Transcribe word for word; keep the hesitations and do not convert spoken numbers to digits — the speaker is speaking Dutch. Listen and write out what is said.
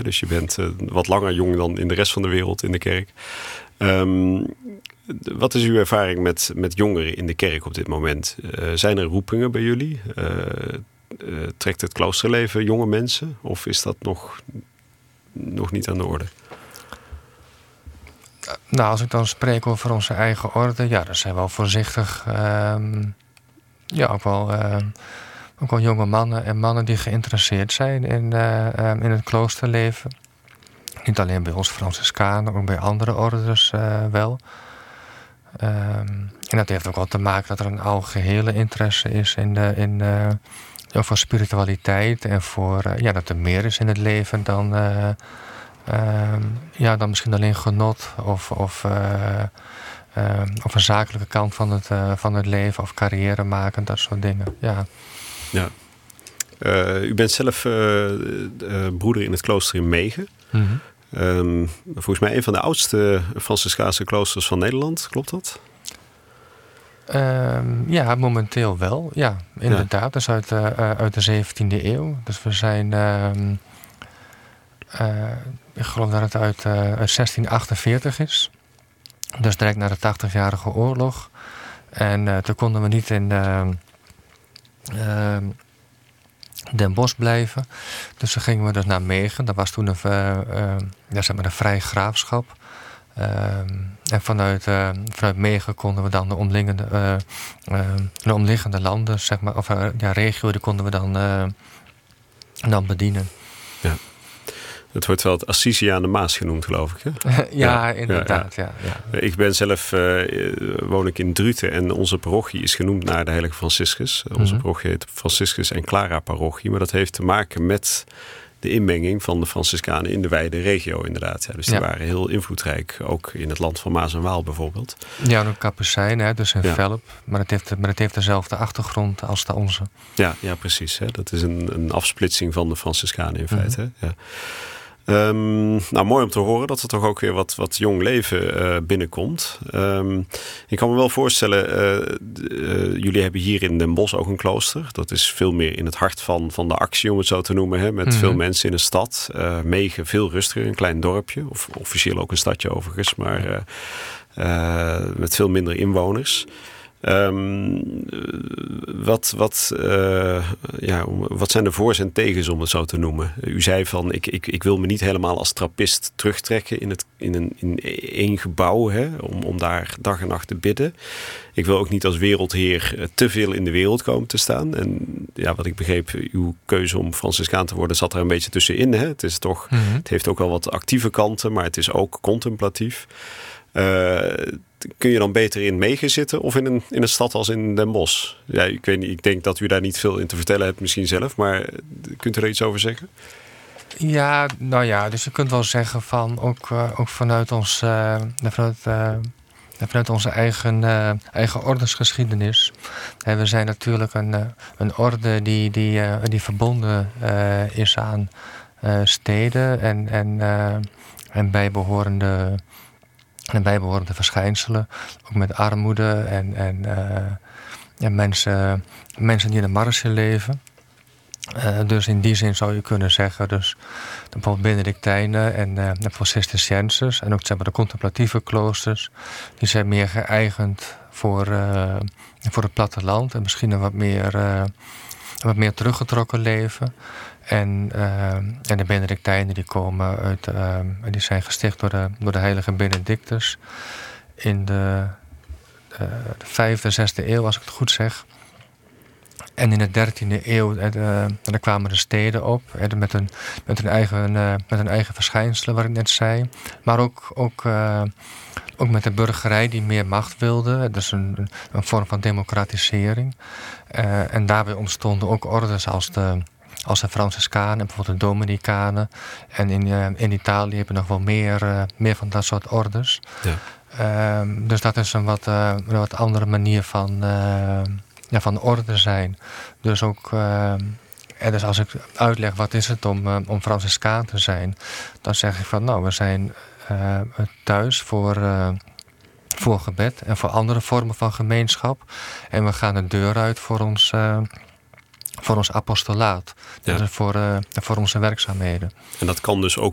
Dus je bent uh, wat langer jong dan in de rest van de wereld in de kerk. Um, wat is uw ervaring met, met jongeren in de kerk op dit moment? Uh, zijn er roepingen bij jullie? Uh, uh, trekt het kloosterleven jonge mensen? Of is dat nog, nog niet aan de orde? Nou, als ik dan spreek over onze eigen orde, ja, dan zijn we wel voorzichtig. Um, ja, ook wel, uh, ook wel jonge mannen en mannen die geïnteresseerd zijn in, uh, um, in het kloosterleven. Niet alleen bij ons Franciscanen, ook bij andere ordes uh, wel. Um, en dat heeft ook wel te maken dat er een algehele interesse is in de, in de, ja, voor spiritualiteit en voor uh, ja, dat er meer is in het leven dan. Uh, Uh, ja, dan misschien alleen genot of, of, uh, uh, of een zakelijke kant van het, uh, van het leven of carrière maken, dat soort dingen. Ja. Ja. Uh, u bent zelf uh, uh, broeder in het klooster in Megen. Mm-hmm. Um, volgens mij een van de oudste Franciscaanse kloosters van Nederland, klopt dat? Uh, ja, momenteel wel. Ja, inderdaad. Ja. Dat is uit, uh, uit de zeventiende eeuw. Dus we zijn. Uh, uh, ik geloof dat het uit, uh, uit zestien achtenveertig is. Dus direct na de tachtigjarige oorlog. En uh, toen konden we niet in uh, uh, Den Bosch blijven. Dus toen gingen we dus naar Megen. Dat was toen een, uh, uh, ja, zeg maar een vrij graafschap. Uh, en vanuit, uh, vanuit Megen konden we dan de omliggende, uh, uh, de omliggende landen, zeg maar, of uh, ja, regio, die konden we dan, uh, dan bedienen. Ja. Het wordt wel het Assisi aan de Maas genoemd, geloof ik. Hè? ja, ja, inderdaad. Ja, ja. Ja, ja. Ik ben zelf, uh, woon ik in Druten en onze parochie is genoemd naar de heilige Franciscus. Mm-hmm. Onze parochie heet Franciscus en Clara parochie. Maar dat heeft te maken met de inmenging van de Franciscanen in de wijde regio inderdaad. Ja, dus die ja. waren heel invloedrijk, ook in het land van Maas en Waal bijvoorbeeld. Ja, en ook Kapucijn, hè, dus in ja. Velp. Maar het, heeft, maar het heeft dezelfde achtergrond als de onze. Ja, ja precies. Hè. Dat is een, een afsplitsing van de Franciscanen in feite. Mm-hmm. Hè. Ja. Um, nou, mooi om te horen dat er toch ook weer wat, wat jong leven uh, binnenkomt. Um, ik kan me wel voorstellen, uh, uh, jullie hebben hier in Den Bosch ook een klooster. Dat is veel meer in het hart van, van de actie, om het zo te noemen. Hè, met mm-hmm. veel mensen in een stad. Uh, Megen veel rustiger, een klein dorpje. Of officieel ook een stadje overigens, maar uh, uh, met veel minder inwoners. Um, wat, wat, uh, ja, wat zijn de voor's en tegens, om het zo te noemen? U zei van, ik, ik, ik wil me niet helemaal als trappist terugtrekken in, het, in, een, in één gebouw, hè, om, om daar dag en nacht te bidden. Ik wil ook niet als wereldheer te veel in de wereld komen te staan. En ja, wat ik begreep, uw keuze om Franciscaan te worden zat er een beetje tussenin. Hè? Het is toch, mm-hmm. het heeft ook wel wat actieve kanten, maar het is ook contemplatief. Uh, kun je dan beter in Megen zitten of in een, in een stad als in Den Bosch? Ja, ik weet niet, ik denk dat u daar niet veel in te vertellen hebt misschien zelf, maar kunt u er iets over zeggen? Ja, nou ja, dus je kunt wel zeggen van ook, uh, ook vanuit ons, uh, vanuit, uh, vanuit onze eigen, uh, eigen ordensgeschiedenis. En we zijn natuurlijk een, uh, een orde die, die, uh, die verbonden uh, is aan uh, steden en, en, uh, en bijbehorende. En bijbehorende verschijnselen, ook met armoede en, en, uh, en mensen, mensen die in de marge leven. Uh, dus in die zin zou je kunnen zeggen, dus bijvoorbeeld Benedictijnen en uh, de Cisterciënsers en ook zeg maar, de contemplatieve kloosters, die zijn meer geëigend voor, uh, voor het platteland en misschien een wat meer, uh, een wat meer teruggetrokken leven. En, uh, en de Benedictijnen die komen uit, uh, die zijn gesticht door de, door de heilige Benedictus in de, uh, de vijfde, zesde eeuw, als ik het goed zeg. En in de dertiende eeuw uh, daar kwamen de steden op uh, met, een, met, een eigen, uh, met een eigen verschijnselen, wat ik net zei. Maar ook, ook, uh, ook met de burgerij die meer macht wilde. Dus een, een vorm van democratisering. Uh, en daarbij ontstonden ook ordes als de... Als de Franciscanen en bijvoorbeeld de Dominicanen. En in, uh, in Italië hebben we nog wel meer, uh, meer van dat soort orders. Ja. Uh, dus dat is een wat, uh, een wat andere manier van, uh, ja, van orde zijn. Dus ook, uh, en dus als ik uitleg wat is het om, uh, om Franciscaan te zijn, dan zeg ik van nou, we zijn uh, thuis voor, uh, voor gebed en voor andere vormen van gemeenschap. En we gaan de deur uit voor ons. Uh, Voor ons apostolaat. Ja. Dus voor, uh, voor onze werkzaamheden. En dat kan dus ook